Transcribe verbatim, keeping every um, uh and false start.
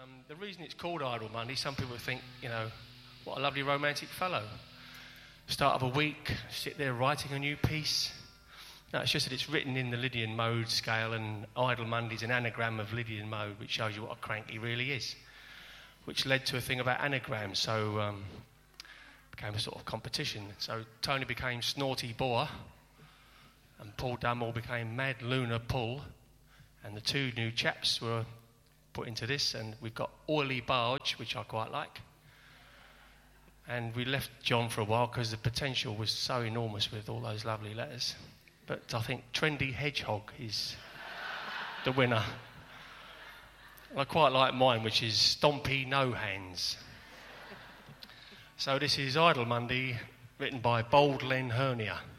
Um, the reason it's called Idle Monday, some people think, you know, what a lovely romantic fellow. Start of a week, sit there writing a new piece. No, it's just that it's written in the Lydian mode scale, and Idle Monday's an anagram of Lydian mode, which shows you what a crank he really is, which led to a thing about anagrams, so um, it became a sort of competition. So Tony became Snorty Boar, and Paul Dunmore became Mad Lunar Pull, and the two new chaps were put into this, and we've got Oily Barge, which I quite like. And we left John for a while because the potential was so enormous with all those lovely letters. But I think Trendy Hedgehog is the winner. I quite like mine, which is Stompy No Hands. So this is Idle Monday, written by Bold Len Hernia.